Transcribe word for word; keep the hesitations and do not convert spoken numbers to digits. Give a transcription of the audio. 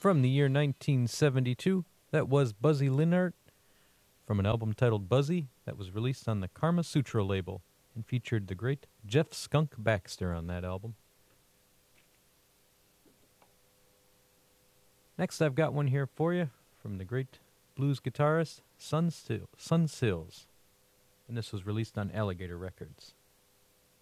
From the year nineteen seventy-two, that was Buzzy Linhart from an album titled Buzzy that was released on the Karma Sutra label and featured the great Jeff Skunk Baxter on that album. Next, I've got one here for you from the great blues guitarist Sun Sil- Sun Sills, and this was released on Alligator Records.